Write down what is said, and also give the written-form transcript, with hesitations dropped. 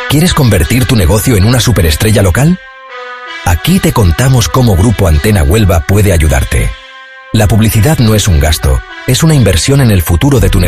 ¿Quieres convertir tu negocio en una superestrella local? Aquí te contamos cómo Grupo Antena Huelva puede ayudarte. La publicidad no es un gasto, es una inversión en el futuro de tu negocio.